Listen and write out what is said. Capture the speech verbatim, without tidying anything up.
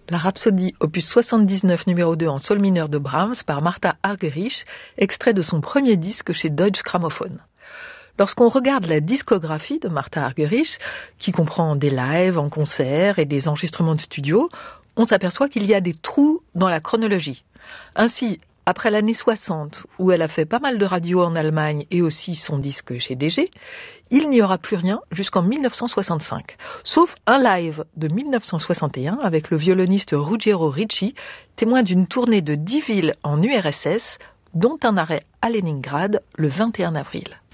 La Rhapsodie, opus soixante-dix-neuf, numéro deux en sol mineur de Brahms par Martha Argerich, extrait de son premier disque chez Deutsche Grammophon. Lorsqu'on regarde la discographie de Martha Argerich, qui comprend des lives en concert et des enregistrements de studio, on s'aperçoit qu'il y a des trous dans la chronologie. Ainsi, après l'année soixante, où elle a fait pas mal de radio en Allemagne et aussi son disque chez D G, il n'y aura plus rien jusqu'en dix-neuf cent soixante-cinq, sauf un live de dix-neuf cent soixante et un avec le violoniste Ruggiero Ricci, témoin d'une tournée de dix villes en U R S S, dont un arrêt à Leningrad le vingt et un avril.